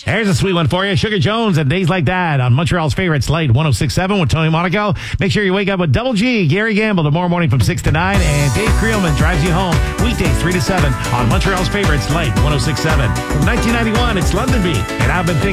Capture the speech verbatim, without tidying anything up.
Here's a sweet one for you. Sugar Jones and Days Like That on Montreal's favorite Slate one oh six point seven with Tony Monaco. Make sure you wake up with Double G, Gary Gamble tomorrow morning from six to nine, and Dave Creelman drives you home weekdays three to seven on Montreal's favorite Slate one oh six point seven. From nineteen ninety-one, it's London Beat, and I've been thinking